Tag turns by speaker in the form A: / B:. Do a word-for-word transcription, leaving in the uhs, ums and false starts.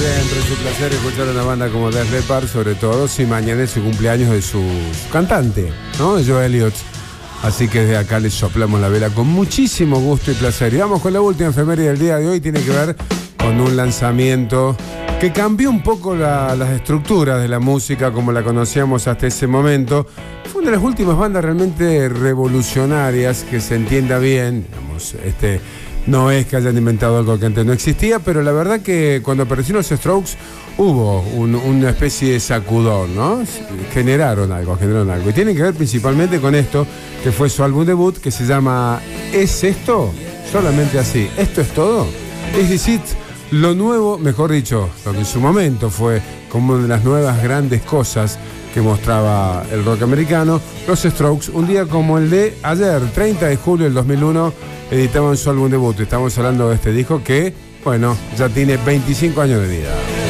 A: Siempre es un placer escuchar a una banda como Def Leppard, sobre todo si mañana es el cumpleaños de su cantante, ¿no? Joe Elliott. Así que desde acá les soplamos la vela con muchísimo gusto y placer. Y vamos con la última efeméride del día de hoy. Tiene que ver con un lanzamiento que cambió un poco la, las estructuras de la música como la conocíamos hasta ese momento. Fue una de las últimas bandas realmente revolucionarias, que se entienda bien, digamos, este... No es que hayan inventado algo que antes no existía, pero la verdad que cuando aparecieron los Strokes hubo un, una especie de sacudón, ¿no? Generaron algo, generaron algo. Y tiene que ver principalmente con esto, que fue su álbum debut, que se llama ¿Es esto? Solamente así. ¿Esto es todo? Es decir, lo nuevo, mejor dicho, lo que en su momento fue como una de las nuevas grandes cosas que mostraba el rock americano. Los Strokes, un día como el de ayer, treinta de julio del dos mil uno, editaban su álbum debut. Estamos hablando de este disco que, bueno, ya tiene veinticinco años de vida.